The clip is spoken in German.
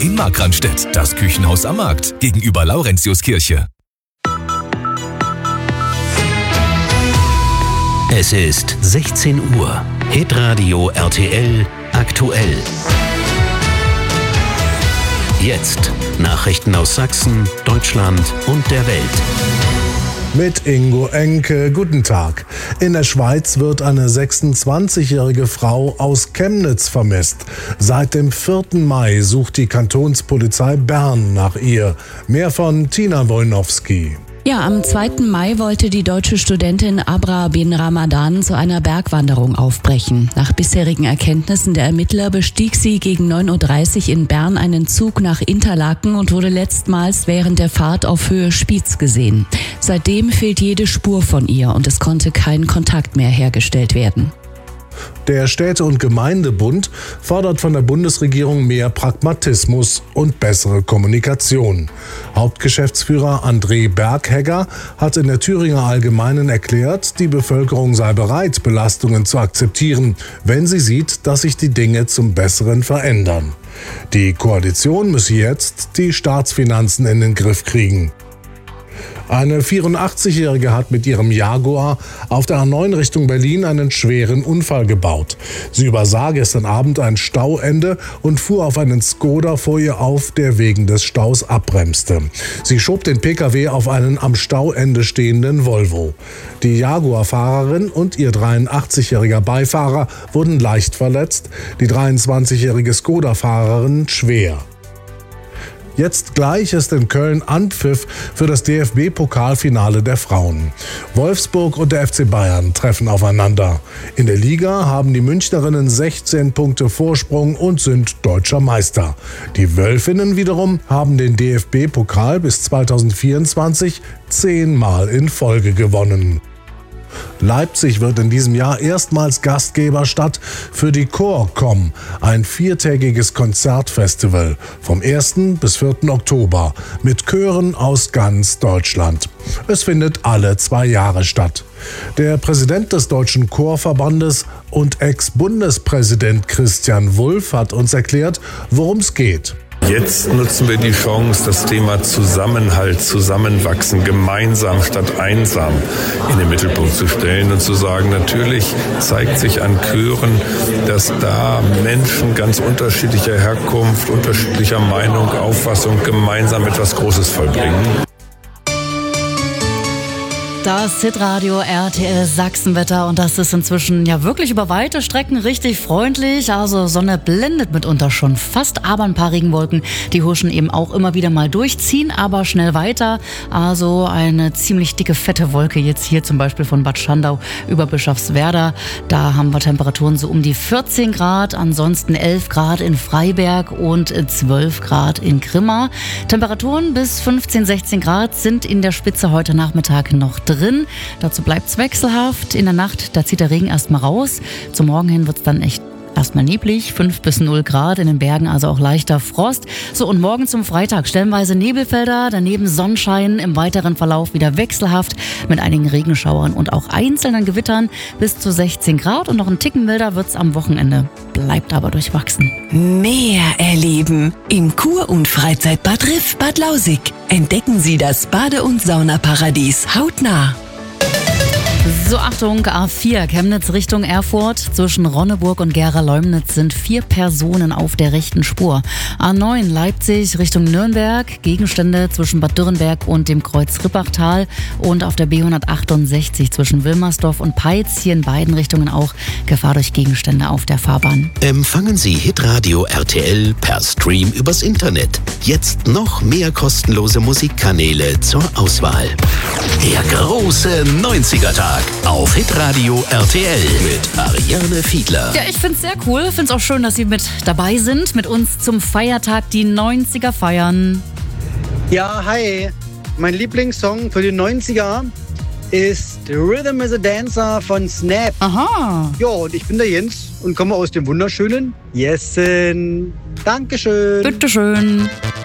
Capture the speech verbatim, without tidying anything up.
in Markranstädt. Das Küchenhaus am Markt gegenüber Laurentiuskirche. Es ist sechzehn Uhr. Hitradio R T L aktuell. Jetzt Nachrichten aus Sachsen, Deutschland und der Welt. Mit Ingo Enke, guten Tag. In der Schweiz wird eine sechsundzwanzigjährige Frau aus Chemnitz vermisst. Seit dem vierten Mai sucht die Kantonspolizei Bern nach ihr. Mehr von Tina Wojnowski. Ja, am zweiten Mai wollte die deutsche Studentin Abra bin Ramadan zu einer Bergwanderung aufbrechen. Nach bisherigen Erkenntnissen der Ermittler bestieg sie gegen neun Uhr dreißig in Bern einen Zug nach Interlaken und wurde letztmals während der Fahrt auf Höhe Spiez gesehen. Seitdem fehlt jede Spur von ihr und es konnte kein Kontakt mehr hergestellt werden. Der Städte- und Gemeindebund fordert von der Bundesregierung mehr Pragmatismus und bessere Kommunikation. Hauptgeschäftsführer André Berghegger hat in der Thüringer Allgemeinen erklärt, die Bevölkerung sei bereit, Belastungen zu akzeptieren, wenn sie sieht, dass sich die Dinge zum Besseren verändern. Die Koalition müsse jetzt die Staatsfinanzen in den Griff kriegen. Eine vierundachtzigjährige hat mit ihrem Jaguar auf der A neun Richtung Berlin einen schweren Unfall gebaut. Sie übersah gestern Abend ein Stauende und fuhr auf einen Skoda vor ihr auf, der wegen des Staus abbremste. Sie schob den Pkw auf einen am Stauende stehenden Volvo. Die Jaguar-Fahrerin und ihr dreiundachtzigjähriger Beifahrer wurden leicht verletzt, die dreiundzwanzigjährige Skoda-Fahrerin schwer. Jetzt gleich ist in Köln Anpfiff für das D F B-Pokalfinale der Frauen. Wolfsburg und der F C Bayern treffen aufeinander. In der Liga haben die Münchnerinnen sechzehn Punkte Vorsprung und sind deutscher Meister. Die Wölfinnen wiederum haben den D F B-Pokal bis zweitausendvierundzwanzig zehnmal in Folge gewonnen. Leipzig wird in diesem Jahr erstmals Gastgeberstadt für die ChorCom, ein viertägiges Konzertfestival vom ersten bis vierten Oktober mit Chören aus ganz Deutschland. Es findet alle zwei Jahre statt. Der Präsident des Deutschen Chorverbandes und Ex-Bundespräsident Christian Wulff hat uns erklärt, worum es geht. Jetzt nutzen wir die Chance, das Thema Zusammenhalt, Zusammenwachsen, gemeinsam statt einsam in den Mittelpunkt zu stellen und zu sagen, natürlich zeigt sich an Chören, dass da Menschen ganz unterschiedlicher Herkunft, unterschiedlicher Meinung, Auffassung gemeinsam etwas Großes vollbringen. Das Hitradio R T L Sachsenwetter und das ist inzwischen ja wirklich über weite Strecken richtig freundlich. Also Sonne blendet mitunter schon fast, aber ein paar Regenwolken, die huschen eben auch immer wieder mal durch, ziehen aber schnell weiter. Also eine ziemlich dicke, fette Wolke jetzt hier zum Beispiel von Bad Schandau über Bischofswerda. Da haben wir Temperaturen so um die vierzehn Grad, ansonsten elf Grad in Freiberg und zwölf Grad in Grimma. Temperaturen bis fünfzehn, sechzehn Grad sind in der Spitze heute Nachmittag noch drin. Dazu bleibt es wechselhaft. In der Nacht, da zieht der Regen erstmal raus. Zum Morgen hin wird es dann echt erstmal neblig, fünf bis null Grad, in den Bergen also auch leichter Frost. So, und morgen zum Freitag stellenweise Nebelfelder, daneben Sonnenschein, im weiteren Verlauf wieder wechselhaft mit einigen Regenschauern und auch einzelnen Gewittern bis zu sechzehn Grad und noch ein Ticken milder wird es am Wochenende. Bleibt aber durchwachsen. Mehr erleben im Kur- und Freizeitbad Riff Bad Lausick. Entdecken Sie das Bade- und Saunaparadies hautnah. So, Achtung, A vier, Chemnitz Richtung Erfurt. Zwischen Ronneburg und Gera-Leumnitz sind vier Personen auf der rechten Spur. A neun, Leipzig Richtung Nürnberg. Gegenstände zwischen Bad Dürrenberg und dem Kreuz Rippachtal. Und auf der B hundertachtundsechzig zwischen Wilmersdorf und Peitz. Hier in beiden Richtungen auch Gefahr durch Gegenstände auf der Fahrbahn. Empfangen Sie Hitradio R T L per Stream übers Internet. Jetzt noch mehr kostenlose Musikkanäle zur Auswahl. Der große neunziger-Tag auf Hitradio R T L mit Ariane Fiedler. Ja, ich find's sehr cool. Find's auch schön, dass Sie mit dabei sind, mit uns zum Feiertag die neunziger feiern. Ja, hi. Mein Lieblingssong für die neunziger ist Rhythm is a Dancer von Snap. Aha. Ja, und ich bin der Jens und komme aus dem wunderschönen Jessen. Dankeschön. Bitteschön.